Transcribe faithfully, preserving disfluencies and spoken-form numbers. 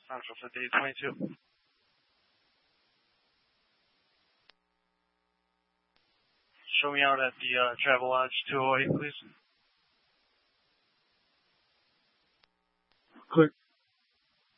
Central for day twenty-two. Show me out at the uh, Travelodge two oh eight, please. Clear.